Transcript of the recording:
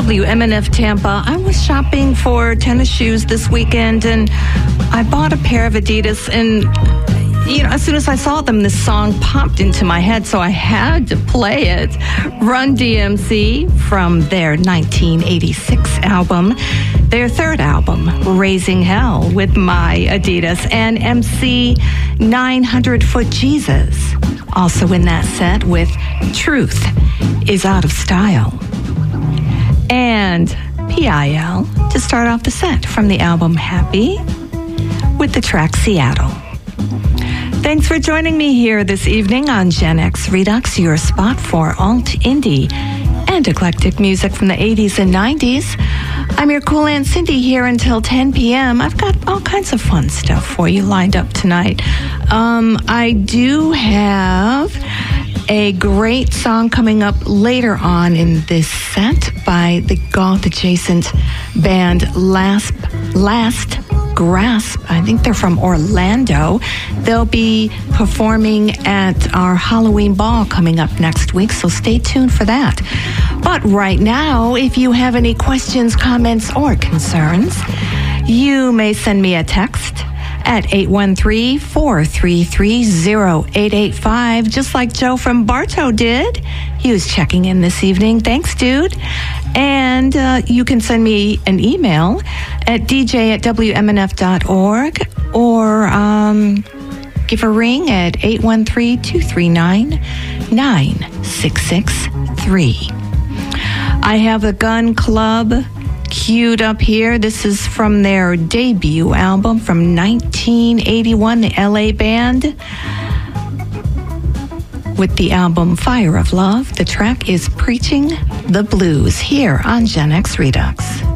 WMNF Tampa. I was shopping for tennis shoes this weekend, and I bought a pair of Adidas, and as soon as I saw them, this song popped into my head, so I had to play it. Run DMC from their 1986 album, their third album, Raising Hell, with my Adidas, and MC 900 Foot Jesus, also in that set with Truth is Out of Style. And PIL to start off the set from the album Happy with the track Seattle. Thanks for joining me here this evening on Gen X Redux, your spot for alt, indie, and eclectic music from the 80s and 90s. I'm your cool Aunt Cindy here until 10 p.m. I've got all kinds of fun stuff for you lined up tonight. I do have a great song coming up later on in this set by the goth-adjacent band Last Grasp. I think they're from Orlando. They'll be performing at our Halloween ball coming up next week, so stay tuned for that. But right now, if you have any questions, comments, or concerns, you may send me a text at 813-433-0885, just like Joe from Bartow did. He was checking in this evening. Thanks, dude. And you can send me an email at dj@wmnf.org or give a ring at 813-239-9663. I have the Gun Club queued up here. This is from their debut album from 1981, the LA band, with the album Fire of Love. The track is Preaching the Blues here on Gen X Redux.